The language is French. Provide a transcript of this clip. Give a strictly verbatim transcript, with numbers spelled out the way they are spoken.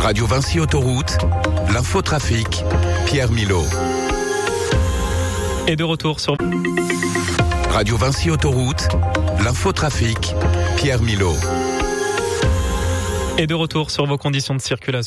Radio Vinci Autoroute, l'infotrafic, Pierre Milot. Et de retour sur Radio Vinci Autoroute, l'infotrafic, Pierre Milot. Et de retour sur vos conditions de circulation.